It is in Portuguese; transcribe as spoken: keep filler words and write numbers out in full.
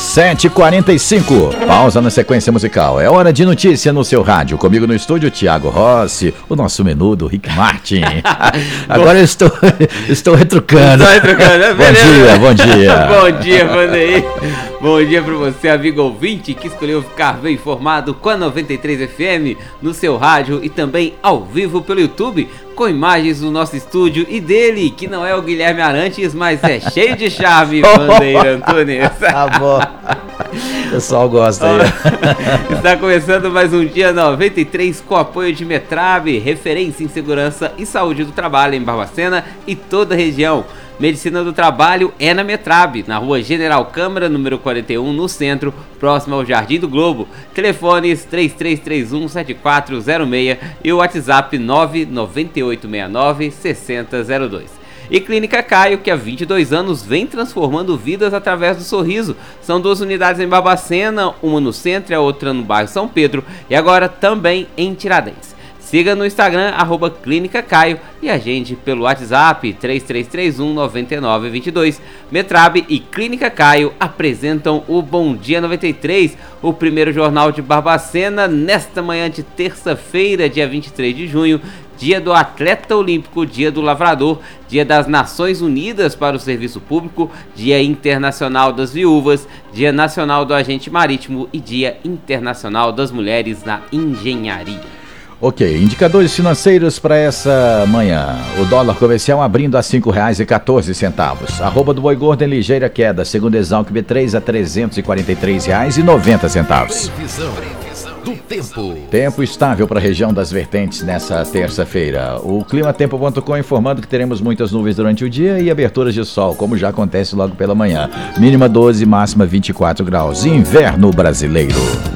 sete e quarenta e cinco. Pausa na sequência musical. É hora de notícia no seu rádio. Comigo no estúdio, Thiago Rossi, o nosso menudo Rick Martin. Agora eu estou, estou retrucando. Estou retrucando, é bom dia, bom dia. Bom dia, Vandeir. Bom dia para você, amigo ouvinte, que escolheu ficar bem informado com a noventa e três F M no seu rádio e também ao vivo pelo YouTube, com imagens do nosso estúdio e dele, que não é o Guilherme Arantes, mas é cheio de charme, Vandeir Antunes. Tá bom. O pessoal gosta aí. Está começando mais um dia noventa e três com apoio de Metrab, referência em segurança e saúde do trabalho em Barbacena e toda a região. Medicina do Trabalho é na Metrab, na rua General Câmara, número quarenta e um, no centro, próximo ao Jardim do Globo. Telefones três três três um, sete quatro zero seis e o WhatsApp nove nove oito seis nove, seis zero zero dois. E Clínica Caio, que há vinte e dois anos vem transformando vidas através do sorriso. São duas unidades em Barbacena, uma no centro e a outra no bairro São Pedro, e agora também em Tiradentes. Siga no Instagram, arroba Clínica Caio, e agende pelo WhatsApp três três três um, nove nove dois dois. Metrab e Clínica Caio apresentam o Bom Dia noventa e três, o primeiro jornal de Barbacena, nesta manhã de terça-feira, dia vinte e três de junho, dia do Atleta Olímpico, dia do Lavrador, dia das Nações Unidas para o Serviço Público, dia internacional das viúvas, dia nacional do agente marítimo e dia internacional das mulheres na engenharia. Ok, indicadores financeiros para essa manhã. O dólar comercial abrindo a cinco reais e quatorze centavos. Arroba do boi gordo em ligeira queda, segundo Exalc B três a trezentos e quarenta e três reais e noventa centavos. Previsão, previsão do tempo. Tempo estável para a região das vertentes nessa terça-feira. O climatempo ponto com informando que teremos muitas nuvens durante o dia e aberturas de sol, como já acontece logo pela manhã. Mínima doze, máxima vinte e quatro graus. Inverno brasileiro.